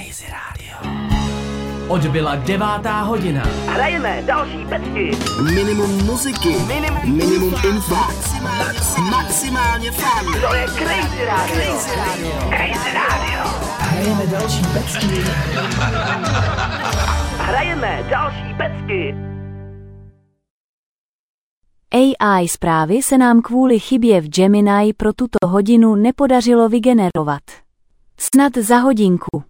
Crazy Radio. Odbyla 9. hodina. Hrajeme další pecky. Minimum muziky. Minimum info. Maximálně fun. To je Crazy Radio. Crazy Radio. Hrajeme další pecky. Hrajeme další pecky. AI zprávy se nám kvůli chybě v Gemini pro tuto hodinu nepodařilo vygenerovat. Snad za hodinku.